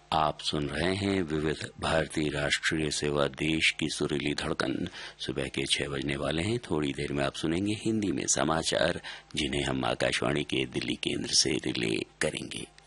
आप सुन रहे हैं विविध भारतीय राष्ट्रीय सेवा, देश की सुरीली धड़कन। सुबह के 6 बजने वाले हैं। थोड़ी देर में आप सुनेंगे हिंदी में समाचार, जिन्हें हम आकाशवाणी के दिल्ली केंद्र से रिले करेंगे।